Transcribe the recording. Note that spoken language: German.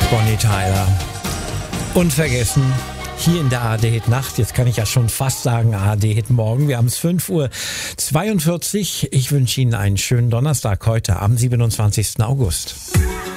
Bonnie Tyler. Unvergessen. Hier in der ARD-Hit Nacht, jetzt kann ich ja schon fast sagen ARD-Hit Morgen. Wir haben es 5:42 Uhr. Ich wünsche Ihnen einen schönen Donnerstag heute am 27. August.